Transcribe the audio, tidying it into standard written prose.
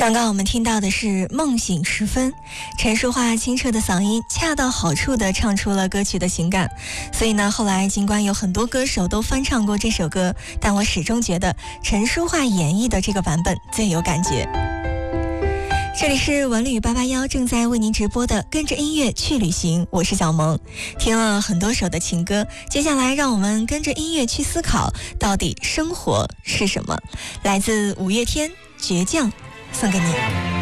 刚刚我们听到的是梦醒时分，陈淑桦清澈的嗓音恰到好处地唱出了歌曲的情感。所以呢，后来尽管有很多歌手都翻唱过这首歌，但我始终觉得陈淑桦演绎的这个版本最有感觉。这里是文旅881正在为您直播的跟着音乐去旅行，我是小萌。听了很多首的情歌，接下来让我们跟着音乐去思考，到底生活是什么。来自五月天《倔强》，送给你。